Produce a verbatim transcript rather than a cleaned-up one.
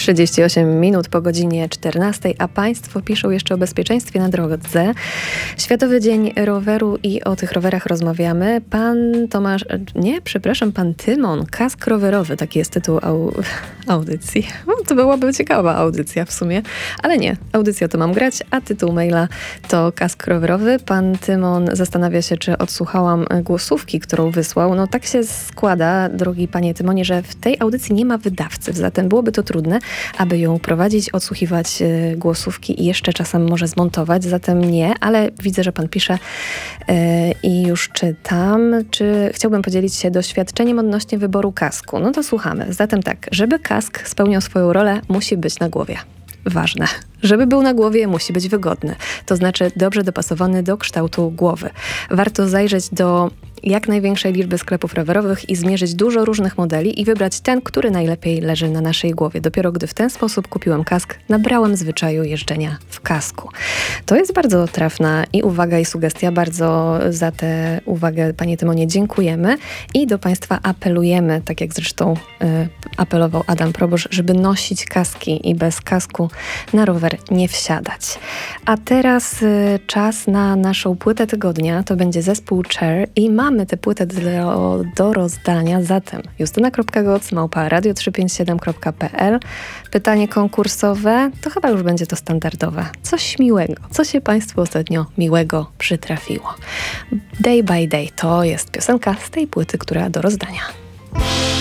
trzydzieści osiem minut po godzinie czternastej, a Państwo piszą jeszcze o bezpieczeństwie na drodze. Światowy Dzień Roweru i o tych rowerach rozmawiamy. Pan Tomasz, nie, przepraszam, pan Tymon, kask rowerowy, taki jest tytuł au, audycji. No, to byłaby ciekawa audycja w sumie, ale nie, audycja to mam grać, a tytuł maila to kask rowerowy. Pan Tymon zastanawia się, czy odsłuchałam głosówki, którą wysłał. No tak się składa, drogi panie Tymonie, że w tej audycji nie ma wydawcy, zatem byłoby to trudne, aby ją prowadzić, odsłuchiwać y, głosówki i jeszcze czasem może zmontować, zatem nie, ale widzę, że pan pisze y, i już czytam. Czy chciałbym podzielić się doświadczeniem odnośnie wyboru kasku? No to słuchamy. Zatem tak, żeby kask spełniał swoją rolę, musi być na głowie. Ważne. Żeby był na głowie, musi być wygodny. To znaczy dobrze dopasowany do kształtu głowy. Warto zajrzeć do jak największej liczby sklepów rowerowych i zmierzyć dużo różnych modeli i wybrać ten, który najlepiej leży na naszej głowie. Dopiero gdy w ten sposób kupiłem kask, nabrałem zwyczaju jeżdżenia w kasku. To jest bardzo trafna i uwaga, i sugestia. Bardzo za tę uwagę, panie Tymonie, dziękujemy i do państwa apelujemy, tak jak zresztą y, apelował Adam Proboszcz, żeby nosić kaski i bez kasku na rower nie wsiadać. A teraz y, czas na naszą płytę tygodnia. To będzie zespół Cher i mamy tę płytę do, do rozdania. Zatem justyna kropka goc małpa radio trzysta pięćdziesiąt siedem kropka p l. Pytanie konkursowe to chyba już będzie to standardowe. Coś miłego. Co się państwu ostatnio miłego przytrafiło? Day by Day to jest piosenka z tej płyty, która do rozdania.